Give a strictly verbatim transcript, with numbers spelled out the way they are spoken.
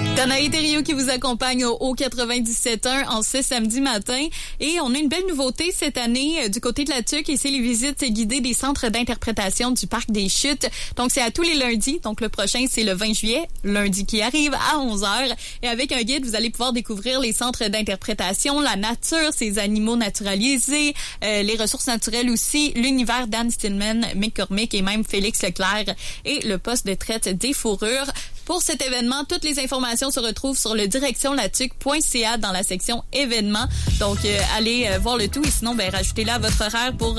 Danaï Thériault qui vous accompagne au quatre-vingt-dix-sept un en ce samedi matin. Et on a une belle nouveauté cette année euh, du côté de la Tuque et c'est les visites guidées des centres d'interprétation du Parc des Chutes. Donc, c'est à tous les lundis. Donc, le prochain, c'est le vingt juillet, lundi qui arrive à onze heures. Et avec un guide, vous allez pouvoir découvrir les centres d'interprétation, la nature, ces animaux naturalisés, euh, les ressources naturelles aussi, l'univers d'Anne Stillman, McCormick et même Félix Leclerc et le poste de traite des fourrures. Pour cet événement, toutes les informations se retrouvent sur le direction latuque point c a dans la section événements. Donc, euh, allez euh, voir le tout et sinon, ben, rajoutez-la à votre horaire pour